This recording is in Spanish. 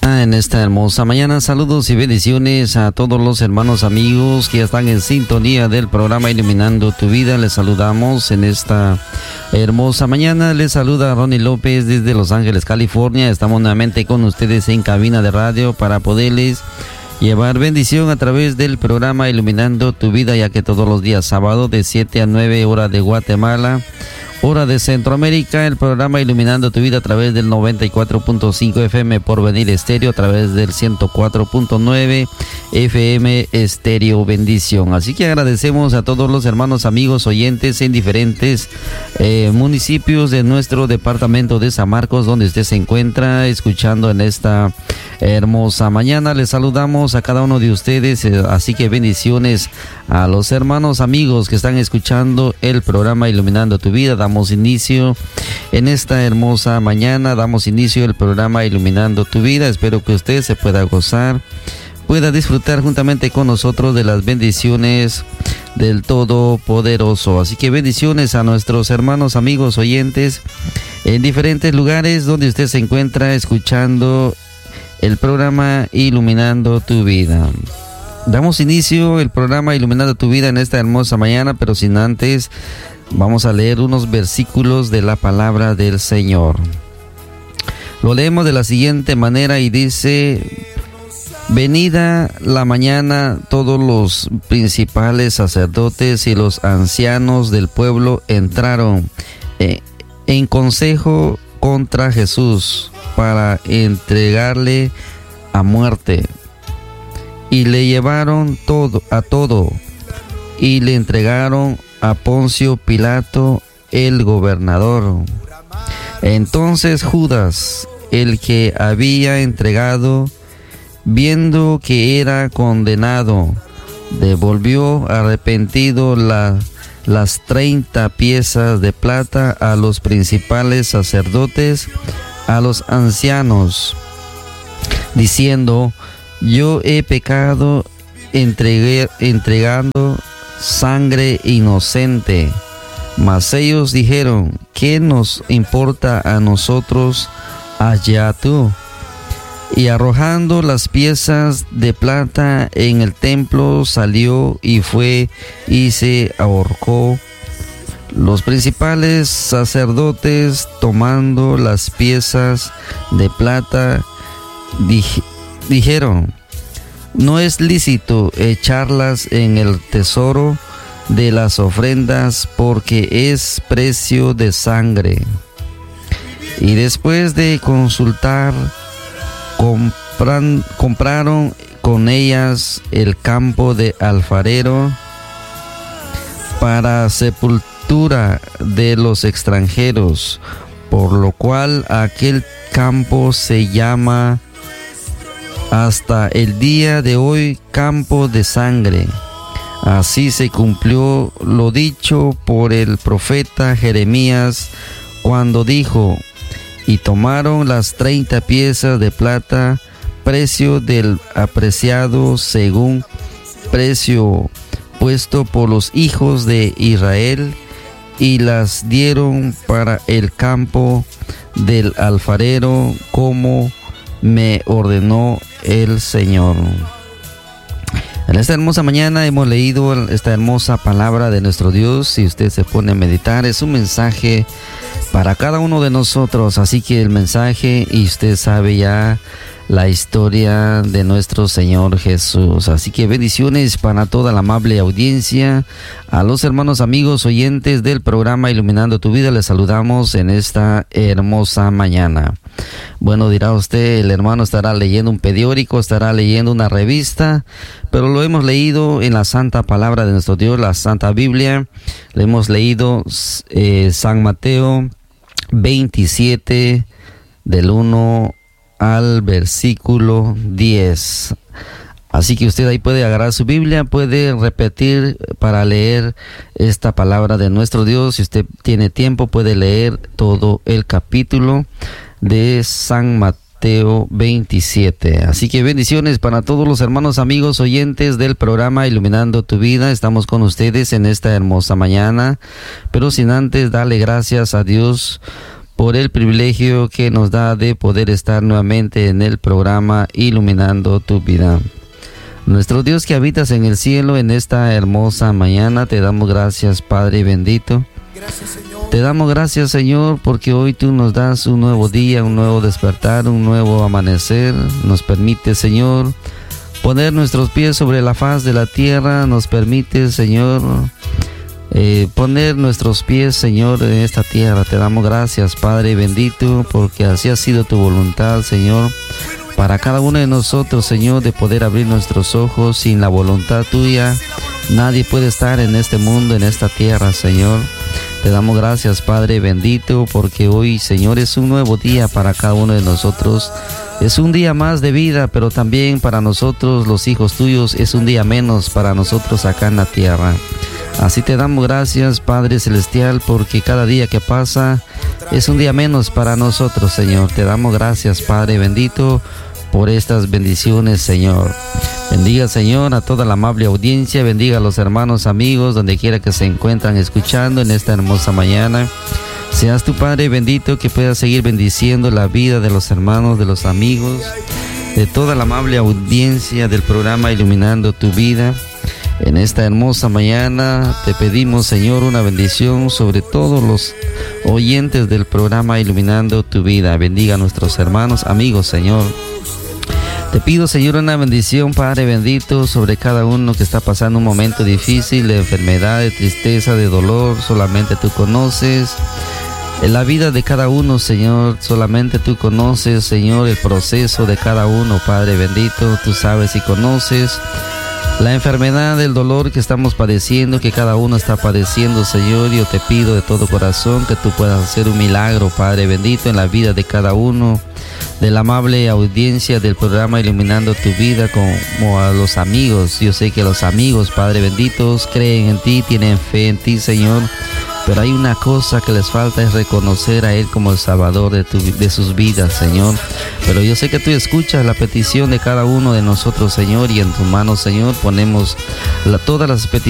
En esta hermosa mañana, saludos y bendiciones a todos los hermanos amigos que están en sintonía del programa Iluminando tu Vida. Les saludamos en esta hermosa mañana. Les saluda Ronnie López desde Los Ángeles, California. Estamos nuevamente con ustedes en cabina de radio para poderles llevar bendición a través del programa Iluminando tu Vida, ya que todos los días sábado de 7 a 9 hora de Guatemala, hora de Centroamérica, el programa Iluminando tu Vida a través del 94.5 FM Porvenir Estéreo, a través del 104.9 FM Estéreo Bendición. Así que agradecemos a todos los hermanos amigos oyentes en diferentes municipios de nuestro departamento de San Marcos, donde usted se encuentra escuchando en esta hermosa mañana. Les saludamos a cada uno de ustedes, así que bendiciones a los hermanos amigos que están escuchando el programa Iluminando tu Vida. Damos inicio en esta hermosa mañana, damos inicio al programa Iluminando tu Vida. Espero que usted se pueda gozar, pueda disfrutar juntamente con nosotros de las bendiciones del Todopoderoso. Así que bendiciones a nuestros hermanos amigos oyentes en diferentes lugares donde usted se encuentra escuchando el programa Iluminando tu Vida. Damos inicio el programa Iluminando tu Vida en esta hermosa mañana, pero sin antes vamos a leer unos versículos de la palabra del Señor. Lo leemos de la siguiente manera y dice: venida la mañana, todos los principales sacerdotes y los ancianos del pueblo entraron en consejo contra Jesús para entregarle a muerte. Y le llevaron a todo y le entregaron a Poncio Pilato, el gobernador. Entonces Judas, el que había entregado, viendo que era condenado, devolvió arrepentido las 30 piezas de plata a los principales sacerdotes, a los ancianos, diciendo: yo he pecado entregando sangre inocente. Mas ellos dijeron: ¿qué nos importa a nosotros? Allá tú. Y arrojando las piezas de plata en el templo, salió y fue y se ahorcó. Los principales sacerdotes, tomando las piezas de plata, dijeron: no es lícito echarlas en el tesoro de las ofrendas, porque es precio de sangre. Y después de consultar, compraron con ellas el campo de alfarero para sepultura de los extranjeros, por lo cual aquel campo se llama hasta el día de hoy campo de sangre. Así se cumplió lo dicho por el profeta Jeremías, cuando dijo: y tomaron las 30 piezas de plata, precio del apreciado según precio puesto por los hijos de Israel, y las dieron para el campo del alfarero, como me ordenó el Señor. En esta hermosa mañana hemos leído esta hermosa palabra de nuestro Dios. Si usted se pone a meditar, es un mensaje para cada uno de nosotros. Así que el mensaje, y usted sabe ya la historia de nuestro Señor Jesús. Así que bendiciones para toda la amable audiencia. A los hermanos amigos oyentes del programa Iluminando tu Vida, les saludamos en esta hermosa mañana. Bueno, dirá usted, el hermano estará leyendo un periódico, estará leyendo una revista, pero lo hemos leído en la santa palabra de nuestro Dios, la Santa Biblia. Le hemos leído San Mateo 27, del 1 al versículo 10. Así que usted ahí puede agarrar su Biblia, puede repetir para leer esta palabra de nuestro Dios. Si usted tiene tiempo, puede leer todo el capítulo de San Mateo 27. Así que bendiciones para todos los hermanos amigos oyentes del programa Iluminando tu Vida. Estamos con ustedes en esta hermosa mañana, pero sin antes darle gracias a Dios por el privilegio que nos da de poder estar nuevamente en el programa Iluminando tu Vida. Nuestro Dios que habitas en el cielo, en esta hermosa mañana, te damos gracias, Padre bendito. Gracias, Señor. Te damos gracias, Señor, porque hoy tú nos das un nuevo día, un nuevo despertar, un nuevo amanecer. Nos permite, Señor, poner nuestros pies sobre la faz de la tierra. Nos permite, Señor, poner nuestros pies, Señor, en esta tierra. Te damos gracias, Padre bendito, porque así ha sido tu voluntad, Señor, para cada uno de nosotros, Señor, de poder abrir nuestros ojos. Sin la voluntad tuya, nadie puede estar en este mundo, en esta tierra, Señor. Te damos gracias, Padre bendito, porque hoy, Señor, es un nuevo día para cada uno de nosotros. Es un día más de vida, pero también para nosotros, los hijos tuyos, es un día menos para nosotros acá en la tierra. Así te damos gracias, Padre celestial, porque cada día que pasa es un día menos para nosotros, Señor. Te damos gracias, Padre bendito, por estas bendiciones, Señor. Bendiga, Señor, a toda la amable audiencia. Bendiga a los hermanos, amigos, donde quiera que se encuentran escuchando en esta hermosa mañana. Seas tu Padre bendito, que pueda seguir bendiciendo la vida de los hermanos, de los amigos, de toda la amable audiencia del programa Iluminando tu Vida. En esta hermosa mañana te pedimos, Señor, una bendición sobre todos los oyentes del programa Iluminando tu Vida. Bendiga a nuestros hermanos, amigos, Señor. Te pido, Señor, una bendición, Padre bendito, sobre cada uno que está pasando un momento difícil, de enfermedad, de tristeza, de dolor. Solamente tú conoces en la vida de cada uno, Señor. Solamente tú conoces, Señor, el proceso de cada uno, Padre bendito. Tú sabes y conoces la enfermedad, el dolor que estamos padeciendo, que cada uno está padeciendo, Señor. Yo te pido de todo corazón que tú puedas hacer un milagro, Padre bendito, en la vida de cada uno, de la amable audiencia del programa Iluminando tu Vida, como a los amigos. Yo sé que los amigos, Padre benditos, creen en ti, tienen fe en ti, Señor. Pero hay una cosa que les falta, es reconocer a Él como el Salvador de sus vidas, Señor. Pero yo sé que tú escuchas la petición de cada uno de nosotros, Señor, y en tus manos, Señor, ponemos todas las peticiones